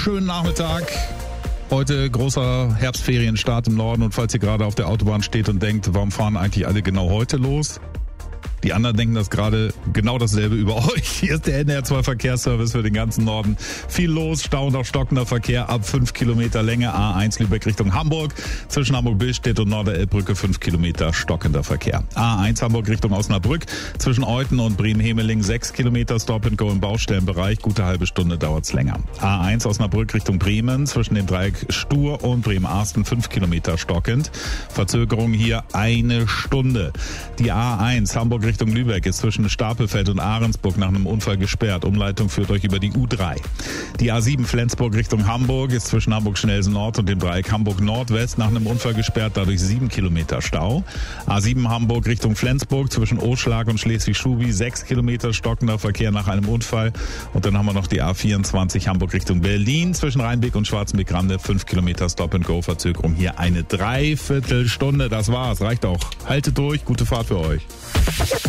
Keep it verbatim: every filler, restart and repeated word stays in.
schönen Nachmittag. Heute großer Herbstferienstart im Norden und falls ihr gerade auf der Autobahn steht und denkt, warum fahren eigentlich alle genau heute los? Die anderen denken das gerade genau dasselbe über euch. Hier ist der N R zwei Verkehrsservice für den ganzen Norden. Viel los, Stau und auch stockender Verkehr ab fünf Kilometer Länge. A eins Lübeck Richtung Hamburg. Zwischen Hamburg-Billstedt und Norderelbbrücke fünf Kilometer stockender Verkehr. A eins Hamburg Richtung Osnabrück. Zwischen Euten und Bremen-Hemeling sechs Kilometer Stop and Go im Baustellenbereich. Gute halbe Stunde dauert's länger. A eins Osnabrück Richtung Bremen. Zwischen dem Dreieck Stur und Bremen-Arsten fünf Kilometer stockend. Verzögerung hier eine Stunde. Die A eins Hamburg Richtung Richtung Lübeck ist zwischen Stapelfeld und Ahrensburg nach einem Unfall gesperrt. Umleitung führt euch über die U drei. Die A sieben Flensburg Richtung Hamburg ist zwischen Hamburg-Schnelsen Nord und dem Dreieck Hamburg-Nordwest nach einem Unfall gesperrt, dadurch sieben Kilometer Stau. A sieben Hamburg Richtung Flensburg zwischen Oschlag und Schleswig-Schubi sechs Kilometer stockender Verkehr nach einem Unfall. Und dann haben wir noch die A vierundzwanzig Hamburg Richtung Berlin zwischen Rheinbeck und Schwarzenbeck-Rande fünf Kilometer Stop-and-Go, Verzögerung hier eine Dreiviertelstunde. Das war's, reicht auch. Haltet durch, gute Fahrt für euch.